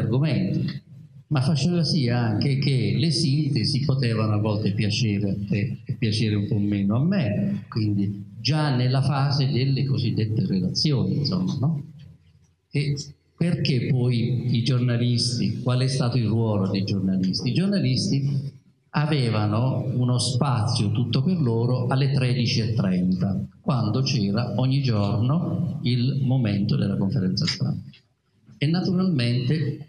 argomenti, ma faceva sì anche che le sintesi potevano a volte piacere a te e piacere un po' meno a me, quindi già nella fase delle cosiddette relazioni, insomma, no? E perché poi i giornalisti, qual è stato il ruolo dei giornalisti? I giornalisti avevano uno spazio tutto per loro alle 13:30, quando c'era ogni giorno il momento della conferenza stampa. E naturalmente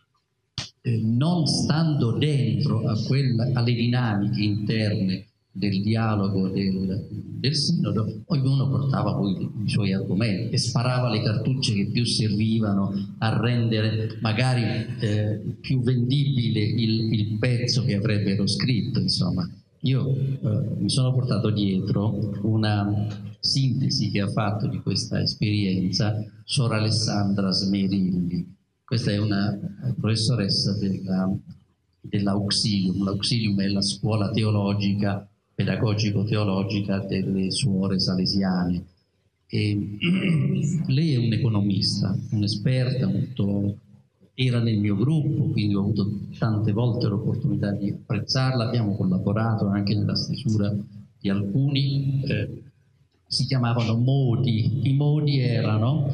non stando dentro alle dinamiche interne del dialogo del sinodo, ognuno portava poi i suoi argomenti e sparava le cartucce che più servivano a rendere magari più vendibile il pezzo che avrebbero scritto. Insomma, io mi sono portato dietro una sintesi che ha fatto di questa esperienza Sor Alessandra Smerilli. Questa è una professoressa dell'Auxilium. L'Auxilium è la scuola teologica, pedagogico-teologica delle suore salesiane. E lei è un'economista, un'esperta, era nel mio gruppo, quindi ho avuto tante volte l'opportunità di apprezzarla. Abbiamo collaborato anche nella stesura di alcuni, si chiamavano modi. I modi erano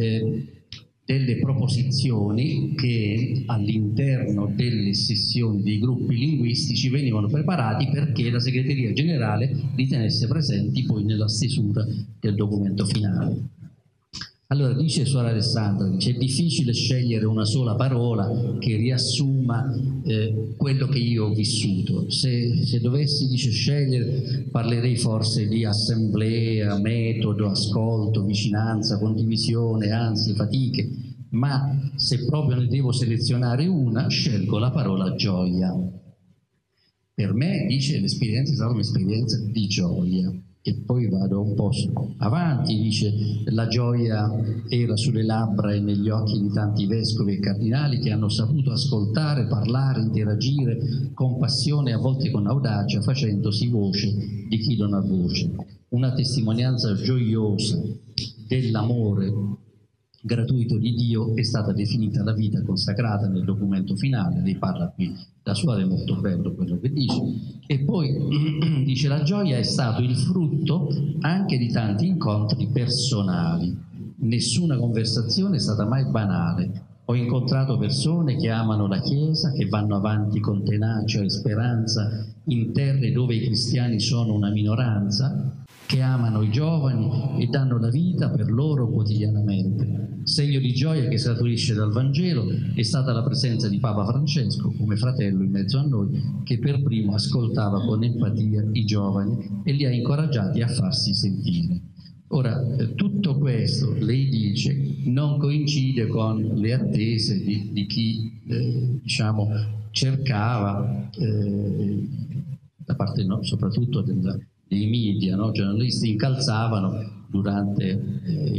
delle proposizioni che all'interno delle sessioni dei gruppi linguistici venivano preparati perché la segreteria generale li tenesse presenti poi nella stesura del documento finale. Allora dice Suor Alessandra, è difficile scegliere una sola parola che riassuma quello che io ho vissuto. Se dovessi, dice, scegliere, parlerei forse di assemblea, metodo, ascolto, vicinanza, condivisione, ansie, fatiche, ma se proprio ne devo selezionare una, scelgo la parola gioia. Per me, dice, l'esperienza è stata un'esperienza di gioia. E poi vado un po' avanti, dice, la gioia era sulle labbra e negli occhi di tanti vescovi e cardinali che hanno saputo ascoltare, parlare, interagire con passione, a volte con audacia, facendosi voce di chi non ha voce. Una testimonianza gioiosa dell'amore gratuito di Dio è stata definita la vita consacrata nel documento finale. Lei parla qui da sua, è molto bello quello che dice. E poi dice: la gioia è stato il frutto anche di tanti incontri personali. Nessuna conversazione è stata mai banale. Ho incontrato persone che amano la Chiesa, che vanno avanti con tenacia e speranza in terre dove i cristiani sono una minoranza, che amano i giovani e danno la vita per loro quotidianamente. Segno di gioia che scaturisce dal Vangelo è stata la presenza di Papa Francesco come fratello in mezzo a noi, che per primo ascoltava con empatia i giovani e li ha incoraggiati a farsi sentire. Ora, tutto questo, lei dice, non coincide con le attese di chi diciamo, cercava da parte soprattutto dei media, no? Giornalisti incalzavano durante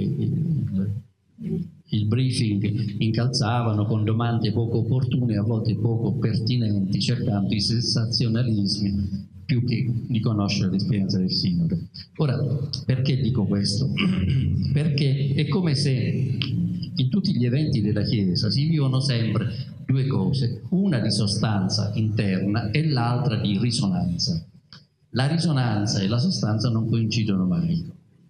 il briefing, incalzavano con domande poco opportune, a volte poco pertinenti, cercando i sensazionalismi più che di conoscere l'esperienza del Sinodo. Ora, perché dico questo? Perché è come se in tutti gli eventi della Chiesa si vivono sempre due cose, una di sostanza interna e l'altra di risonanza. La risonanza e la sostanza non coincidono mai.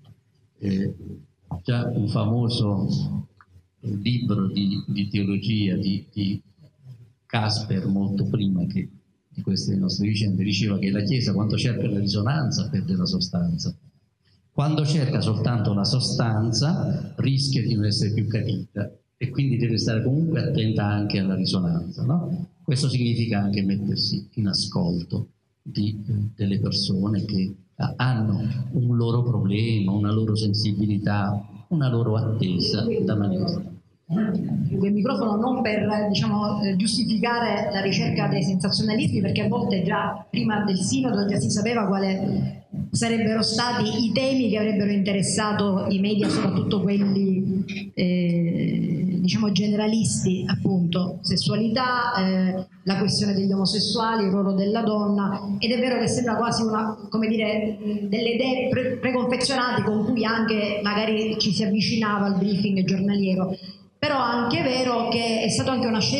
Già un famoso libro di teologia di Casper, molto prima che di queste nostre vicende, diceva che la Chiesa, quando cerca la risonanza, perde la sostanza. Quando cerca soltanto la sostanza, rischia di non essere più capita e quindi deve stare comunque attenta anche alla risonanza, no? Questo significa anche mettersi in ascolto delle persone che hanno un loro problema, una loro sensibilità, una loro attesa da manifestare. Il microfono non per giustificare la ricerca dei sensazionalismi, perché a volte già prima del Sinodo già si sapeva quali sarebbero stati i temi che avrebbero interessato i media, soprattutto quelli generalisti, appunto, sessualità, la questione degli omosessuali, il ruolo della donna, ed è vero che sembra quasi delle idee preconfezionate con cui anche magari ci si avvicinava al briefing giornaliero. Però anche è vero che è stata anche una scelta